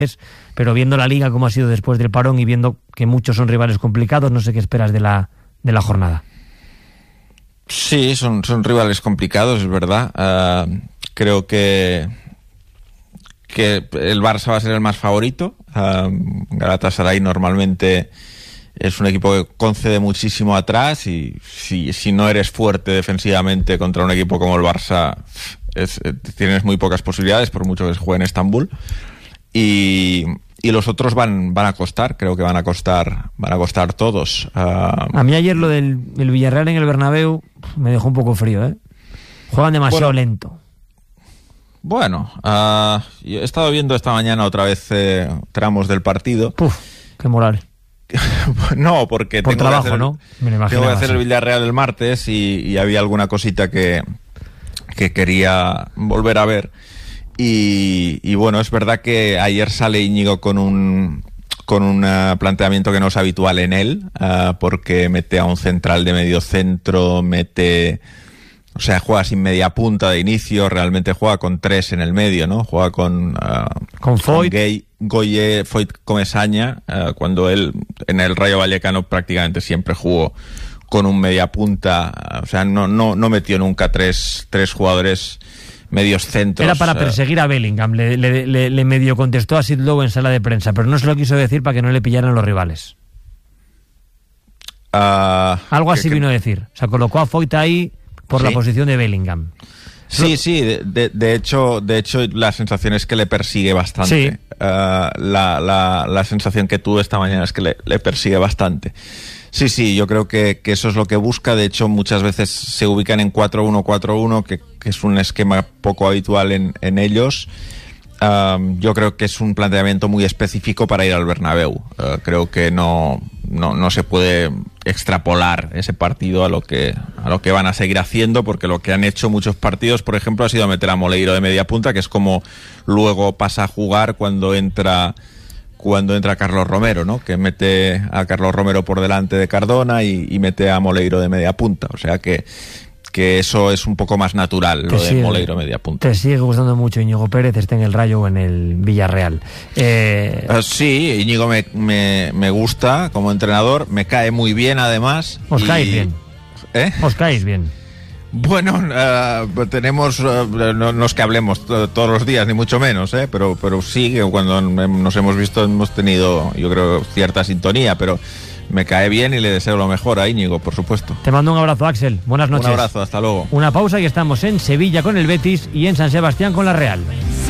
pero viendo la Liga como ha sido después del parón y viendo que muchos son rivales complicados, no sé qué esperas de la jornada. Sí, son rivales complicados, es verdad. Creo que el Barça va a ser el más favorito. Galatasaray normalmente es un equipo que concede muchísimo atrás y si no eres fuerte defensivamente contra un equipo como el Barça, tienes muy pocas posibilidades, por mucho que se juegue en Estambul. Y los otros van a costar, creo que van a costar todos. A mí ayer lo del Villarreal en el Bernabéu me dejó un poco frío, ¿eh? Juegan demasiado lento. Bueno, yo he estado viendo esta mañana otra vez tramos del partido. Puf, qué moral. No, porque por trabajo, tengo que hacer el Villarreal el martes y había alguna cosita que quería volver a ver. Y bueno, es verdad que ayer sale Íñigo con un planteamiento que no es habitual en él, porque mete a un central de medio centro, juega sin media punta de inicio, realmente juega con 3 en el medio, ¿no? Juega con Foyt, Goye, Foyt, Comesaña, cuando él en el Rayo Vallecano prácticamente siempre jugó con un media punta, no metió nunca tres jugadores medios centros. Era para perseguir a Bellingham, le medio contestó a Sid Lowe en sala de prensa, pero no se lo quiso decir para que no le pillaran los rivales. Algo así vino a decir. O sea, colocó a Foyt ahí por la posición de Bellingham. Sí, de hecho la sensación es que le persigue bastante. Sí. La sensación que tuve esta mañana es que le persigue bastante. Sí, yo creo que eso es lo que busca. De hecho, muchas veces se ubican en 4-1-4-1, que es un esquema poco habitual en ellos. Yo creo que es un planteamiento muy específico para ir al Bernabéu. Creo que no se puede extrapolar ese partido a lo que van a seguir haciendo, porque lo que han hecho muchos partidos, por ejemplo, ha sido meter a Moleiro de media punta, que es como luego pasa a jugar cuando entra Carlos Romero, ¿no? Que mete a Carlos Romero por delante de Cardona y mete a Moleiro de media punta. O sea que eso es un poco más natural, lo de Moleiro media punta. ¿Te sigue gustando mucho Íñigo Pérez, esté en el Rayo o en el Villarreal? Sí, Íñigo me gusta como entrenador, me cae muy bien además. ¿Os caéis bien? ¿Os caéis bien? Bueno, tenemos, no es que hablemos todos los días, ni mucho menos, pero sí, que cuando nos hemos visto hemos tenido, yo creo, cierta sintonía, pero me cae bien y le deseo lo mejor a Íñigo, por supuesto. Te mando un abrazo, Axel. Buenas noches. Un abrazo, hasta luego. Una pausa y estamos en Sevilla con el Betis y en San Sebastián con la Real.